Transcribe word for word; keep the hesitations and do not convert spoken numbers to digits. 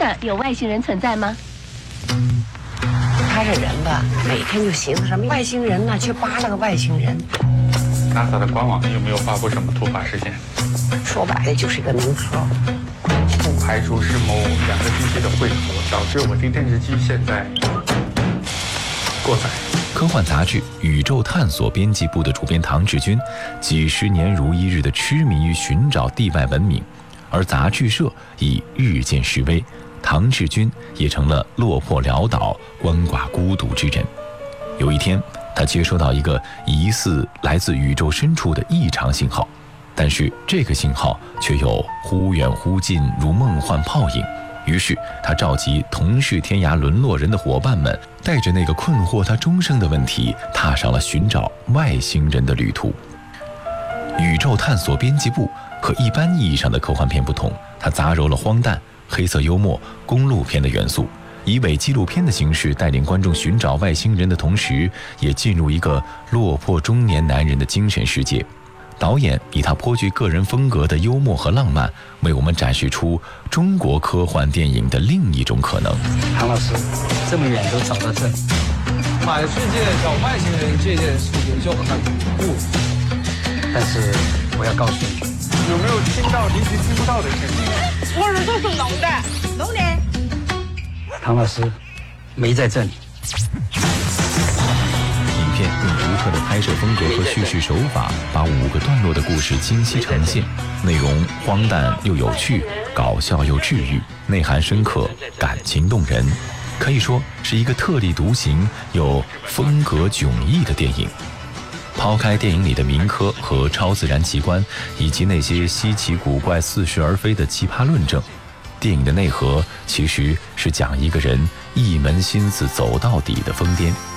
上有外星人存在吗？ 他这人吧，每天就寻思什么外星人呢，去扒拉个外星人。 NASA 的官网有没有发布什么突发事件？ 说白了就是一个名号。 不排除是某两个星系的汇合，导致我听电视机现在过载。 科幻杂志《宇宙探索》编辑部的主编唐志军，几十年如一日的痴迷于寻找地外文明，而杂志社已日渐式微，唐志军也成了落魄潦倒、鳏寡孤独之人。有一天，他接收到一个疑似来自宇宙深处的异常信号，但是这个信号却又忽远忽近，如梦幻泡影。于是他召集同是天涯沦落人的伙伴们，带着那个困惑他终生的问题，踏上了寻找外星人的旅途。宇宙探索编辑部和一般意义上的科幻片不同，它杂糅了荒诞、黑色幽默、公路片的元素，以伪纪录片的形式带领观众寻找外星人的同时，也进入一个落魄中年男人的精神世界。导演以他颇具个人风格的幽默和浪漫，为我们展示出中国科幻电影的另一种可能。 唐老师，这么远都找到这里， 满世界找外星人这件事情就很恐怖。 但是我要告诉你， 有没有听到平时听不到的声音？ 我耳朵是聋的，聋的。 唐老师没在这里。 影片用独特的拍摄风格和叙事手法，把五个段落的故事精细呈现，内容荒诞又有趣，搞笑又治愈，内涵深刻，感情动人，可以说是一个特立独行又风格迥异的电影。抛开电影里的民科和超自然奇观，以及那些稀奇古怪、似是而非的奇葩论证，电影的内核其实是讲一个人一门心思走到底的疯癫。